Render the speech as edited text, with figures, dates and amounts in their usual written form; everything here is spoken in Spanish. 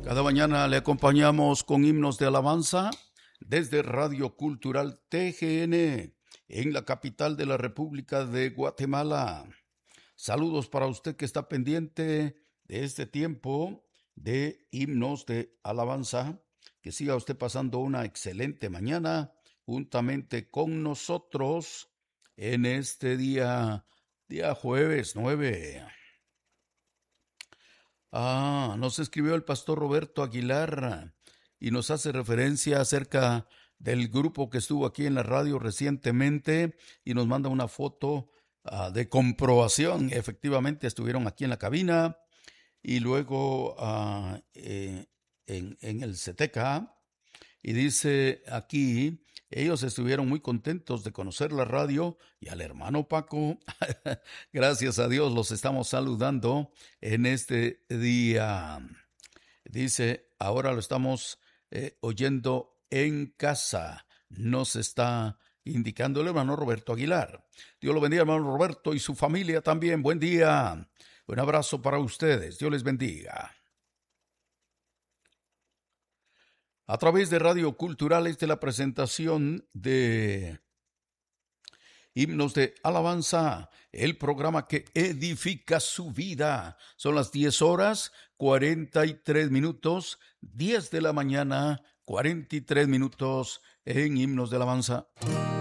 Cada mañana le acompañamos con himnos de alabanza desde Radio Cultural TGN en la capital de la República de Guatemala. Saludos para usted que está pendiente de este tiempo de himnos de alabanza. Que siga usted pasando una excelente mañana juntamente con nosotros en este día jueves 9. Nos escribió el pastor Roberto Aguilar y nos hace referencia acerca del grupo que estuvo aquí en la radio recientemente y nos manda una foto de comprobación. Efectivamente estuvieron aquí en la cabina y luego en el CTK, y dice aquí, ellos estuvieron muy contentos de conocer la radio y al hermano Paco, gracias a Dios los estamos saludando en este día. Dice, ahora lo estamos oyendo en casa, nos está indicando el hermano Roberto Aguilar. Dios lo bendiga, hermano Roberto, y su familia también. Buen día. Un abrazo para ustedes. Dios les bendiga. A través de Radio Cultural, esta es la presentación de himnos de alabanza, el programa que edifica su vida. Son las 10:43, 10 de la mañana, 43 minutos en himnos de alabanza.